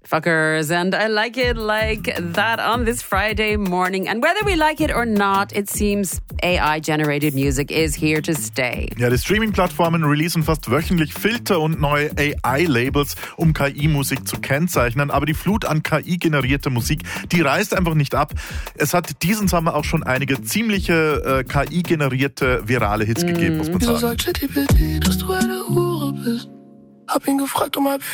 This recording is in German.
Fuckers, and I like it like that on this Friday morning. And whether we like it or not, it seems AI-generated music is here to stay. Ja, die Streaming-Plattformen releasen fast wöchentlich Filter und neue AI-Labels, um KI-Musik zu kennzeichnen. Aber die Flut an KI-generierter Musik, die reißt einfach nicht ab. Es hat diesen Sommer auch schon einige ziemliche KI-generierte virale Hits gegeben, muss man sagen. Wieso sagt ChatGPT, dass du eine Hure bist? Hab ihn gefragt,